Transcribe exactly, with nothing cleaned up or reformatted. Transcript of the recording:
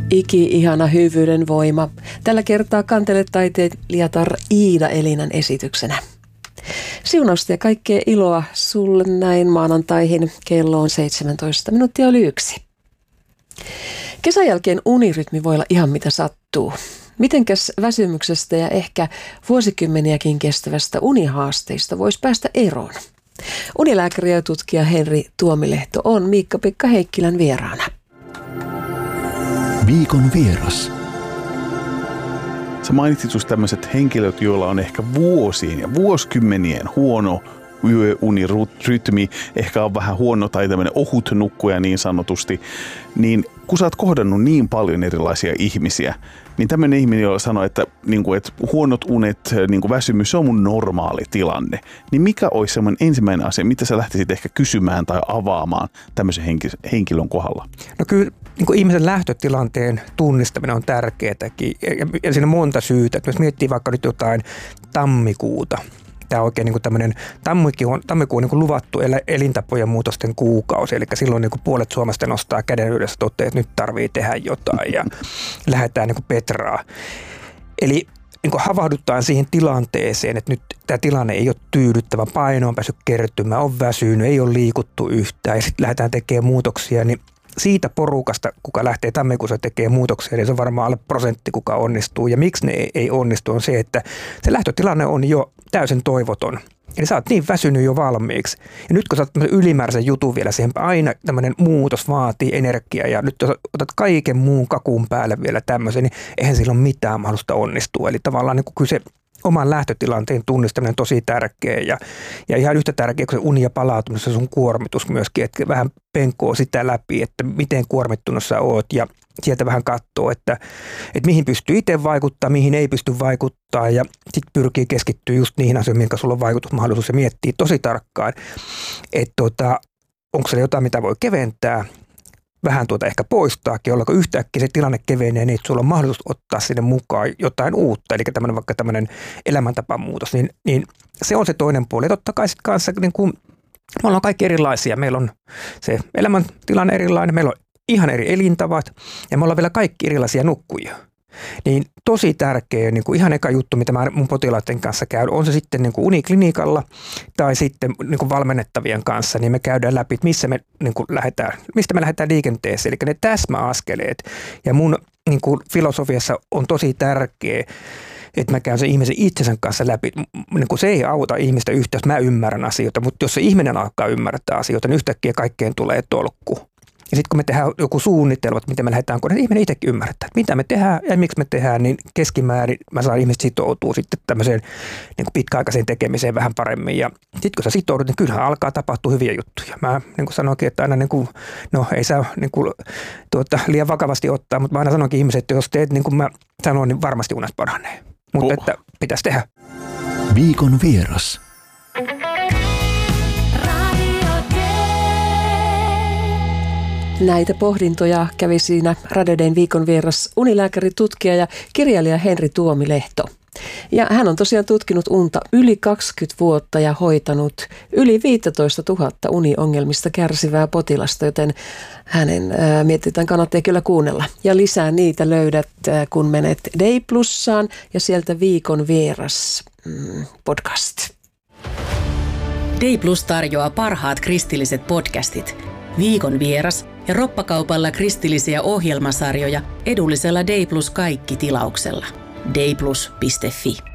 Iki-ihana hyvyyden voima. Tällä kertaa kanteletaiteilijatar Iida Elinan esityksenä. Siunausta ja kaikkea iloa sulle näin maanantaihin. Kello on seitsemäntoista minuuttia yli yksi. Kesän jälkeen unirytmi voi olla ihan mitä sattuu. Mitenkäs väsymyksestä ja ehkä vuosikymmeniäkin kestävästä unihaasteista voisi päästä eroon? Unilääkäri ja tutkija Henri Tuomilehto on Miikka-Pekka Heikkilän vieraana. Viikon vieras. Sä mainitsit just tämmöiset henkilöt, joilla on ehkä vuosien ja vuosikymmenien huono yöunirytmi, ehkä on vähän huono tai tämmöinen ohut nukkuja niin sanotusti, niin kun sä oot kohdannut niin paljon erilaisia ihmisiä, niin tämmöinen ihminen, jolla sanoo, että, niin kuin, että huonot unet, niin kuin väsymys, se on mun normaali tilanne, niin mikä olisi semmoinen ensimmäinen asia, mitä sä lähtisit ehkä kysymään tai avaamaan tämmöisen henkilön kohdalla? No kyllä niin kuin ihmisen lähtötilanteen tunnistaminen on tärkeätäkin ja, ja siinä on monta syytä. Että jos miettii vaikka nyt jotain tammikuuta, tämä on oikein niin kuin tämmöinen, tammikuu on, tammikuu on niin kuin luvattu elintapojen muutosten kuukausi, eli silloin niin kuin puolet Suomesta nostaa käden yhdessä toteaa, että nyt tarvii tehdä jotain ja lähdetään niin kuin petraa. Eli niin kuin havahdutaan siihen tilanteeseen, että nyt tämä tilanne ei ole tyydyttävä, paino on päässyt kertymään, on väsynyt, ei ole liikuttu yhtään ja sitten lähdetään tekemään muutoksia, niin siitä porukasta, kuka lähtee tammikuussa tekemään muutoksia, niin se on varmaan alle prosentti, kuka onnistuu. Ja miksi ne ei onnistu, on se, että se lähtötilanne on jo täysin toivoton. Eli sä oot niin väsynyt jo valmiiksi. Ja nyt kun sä oot ylimääräisen jutun vielä siihen, aina tämmöinen muutos vaatii energiaa. Ja nyt jos otat kaiken muun kakun päälle vielä tämmöisen, niin eihän sillä ole mitään mahdollista onnistua. Eli tavallaan niin kyllä se oman lähtötilanteen tunnistaminen on tosi tärkeä ja, ja ihan yhtä tärkeä kuin se uni ja palautuminen, se sun kuormitus myöskin, että vähän penkoo sitä läpi, että miten kuormittunut sä oot ja sieltä vähän katsoo, että, että mihin pystyy itse vaikuttaa, mihin ei pysty vaikuttaa ja sitten pyrkii keskittyä just niihin asioihin, minkä sulla on vaikutusmahdollisuus ja miettii tosi tarkkaan, että tota, onko se jotain, mitä voi keventää, vähän tuota ehkä poistaakin, jolloin yhtäkkiä se tilanne kevenee niin, että sulla on mahdollisuus ottaa sinne mukaan jotain uutta, eli tämmöinen vaikka tämmöinen elämäntapamuutos, niin, niin se on se toinen puoli. Ja totta kai sitten kanssa, niin kuin, me ollaan kaikki erilaisia, meillä on se elämäntilanne erilainen, meillä on ihan eri elintavat ja me ollaan vielä kaikki erilaisia nukkujia. Niin tosi tärkeä, niin kuin ihan eka juttu, mitä mä mun potilaiden kanssa käyn, on se sitten niin kuin uniklinikalla tai sitten niin kuin valmennettavien kanssa, niin me käydään läpi, että missä me niin kuin lähdetään, mistä me lähdetään liikenteeseen, eli ne täsmäaskeleet. Ja mun niin kuin filosofiassa on tosi tärkeä, että mä käyn sen ihmisen itsensä kanssa läpi. Niin kuin se ei auta ihmistä yhtään, jos mä ymmärrän asioita, mutta jos se ihminen alkaa ymmärtää asioita, niin yhtäkkiä kaikkeen tulee tolkku. Ja sitten kun me tehdään joku suunnitelma, että miten me lähdetään, kun ihminen itsekin ymmärtää, että mitä me tehdään ja miksi me tehdään, niin keskimäärin mä saan ihmiset sitoutua sitten tämmöiseen niin kuin pitkäaikaiseen tekemiseen vähän paremmin. Ja sitten kun sä sitoudut, niin kyllähän alkaa tapahtua hyviä juttuja. Mä niin kuin sanoinkin, että aina niin kuin, no ei saa niin kuin, tuota, liian vakavasti ottaa, mutta mä aina sanonkin ihmiset, että jos teet niin kuin mä sanoin, niin varmasti unet paranee. Mutta oh. että pitäisi tehdä. Viikon vieras. Näitä pohdintoja kävi siinä Radioden viikon vieras unilääkäri, tutkija ja kirjailija Henri Tuomilehto. Ja hän on tosiaan tutkinut unta yli kaksikymmentä vuotta ja hoitanut yli viisitoista tuhatta uniongelmista kärsivää potilasta, joten hänen ää, mietitään kannattaa kyllä kuunnella. Ja lisää niitä löydät, ää, kun menet Day Plussaan ja sieltä viikon vieras mm, podcast. Day Plus tarjoaa parhaat kristilliset podcastit. Viikon vieras ja roppakaupalla kristillisiä ohjelmasarjoja edullisella Day Plus kaikki -tilauksella. dayplus piste fi